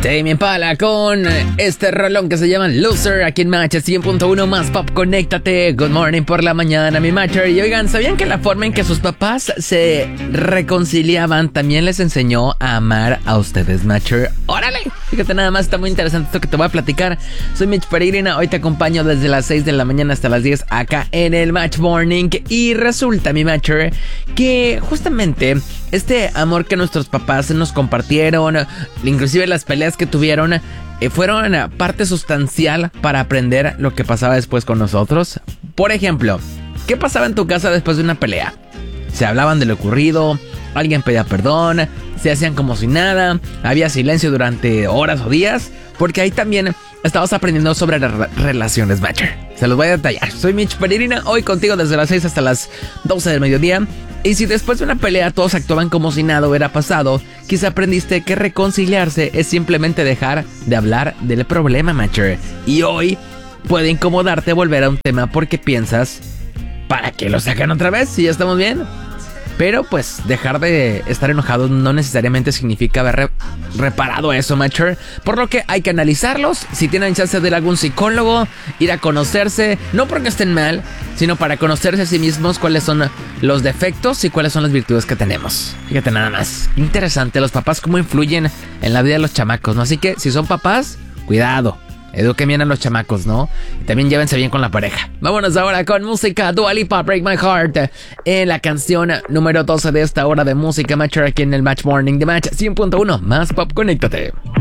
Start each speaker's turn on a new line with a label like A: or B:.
A: Tame Impala con este rolón que se llama Loser aquí en Match 100.1 más pop, conéctate. Good morning por la mañana, mi Matcher. Y oigan, ¿sabían que la forma en que sus papás se reconciliaban también les enseñó a amar a ustedes, Matcher? ¡Órale! Fíjate nada más, está muy interesante esto que te voy a platicar. Soy Mitch Peregrina, hoy te acompaño desde las 6 de la mañana hasta las 10 acá en el Match Morning. Y resulta, mi Matcher, que justamente este amor que nuestros papás nos compartieron, inclusive las peleas que tuvieron, fueron parte sustancial para aprender lo que pasaba después con nosotros. Por ejemplo, ¿qué pasaba en tu casa después de una pelea? Se hablaban de lo ocurrido, alguien pedía perdón, se hacían como si nada, había silencio durante horas o días, porque ahí también estabas aprendiendo sobre las relaciones, Matcher. Se los voy a detallar. Soy Mitch Peregrina, hoy contigo desde las 6 hasta las 12 del mediodía. Y si después de una pelea todos actuaban como si nada hubiera pasado, quizá aprendiste que reconciliarse es simplemente dejar de hablar del problema, Matcher. Y hoy puede incomodarte volver a un tema porque piensas, ¿para qué lo sacan otra vez si ya estamos bien? Pero pues dejar de estar enojado no necesariamente significa haber reparado eso, Matcher. Por lo que hay que analizarlos. Si tienen chance de ir a algún psicólogo, ir a conocerse, no porque estén mal, sino para conocerse a sí mismos, cuáles son los defectos y cuáles son las virtudes que tenemos. Fíjate nada más, interesante los papás cómo influyen en la vida de los chamacos, ¿no? Así que si son papás, cuidado. Eduquen bien a los chamacos, ¿no? Y también llévense bien con la pareja. Vámonos ahora con música. Dua Lipa, Break My Heart. En la canción número 12 de esta hora de música, Matcher, aquí en el Match Morning de Match 100.1. Más pop, conéctate.